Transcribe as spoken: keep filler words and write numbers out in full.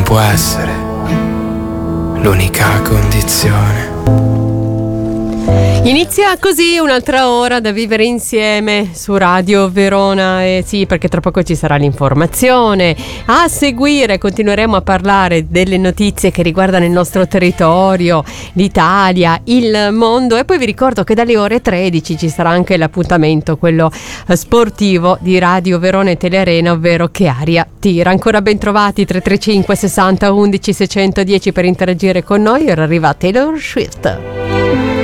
può essere l'unica condizione. Inizia così un'altra ora da vivere insieme su Radio Verona, e sì, perché tra poco ci sarà l'informazione. A seguire continueremo a parlare delle notizie che riguardano il nostro territorio, l'Italia, il mondo, e poi vi ricordo che dalle ore tredici ci sarà anche l'appuntamento, quello sportivo di Radio Verona e Telearena, ovvero Che aria tira. Ancora ben trovati, tre tre cinque sessanta undici seicentodieci per interagire con noi. Ora arriva Taylor Swift.